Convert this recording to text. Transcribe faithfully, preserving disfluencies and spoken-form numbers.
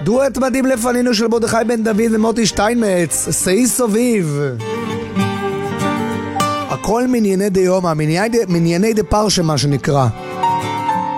דואט מדהים לפנינו של מרדכי בן דוד ומוטי שטיינמץ, שאי סוביב. הכל מנייני דיומא, מנייני דה פרשה מה שנקרא.